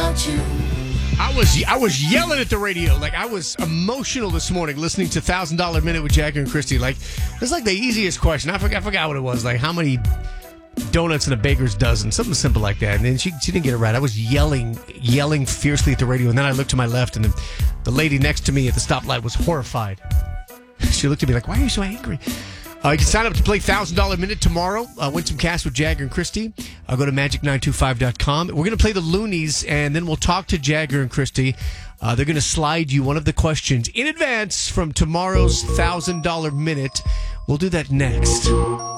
about you. I was yelling at the radio. Like, I was emotional this morning listening to $1,000 Minute with Jagger and Christy. Like, it's like the easiest question. I forgot what it was. Like, how many donuts in a baker's dozen? Something simple like that. And then she didn't get it right. I was yelling fiercely at the radio. And then I looked to my left, and the lady next to me at the stoplight was horrified. She looked at me like, why are you so angry? You can sign up to play $1,000 Minute tomorrow. Win some cash with Jagger and Christy. Go to magic925.com. We're going to play the Loonies, and then we'll talk to Jagger and Christy. They're going to slide you one of the questions in advance from tomorrow's $1,000 Minute. We'll do that next.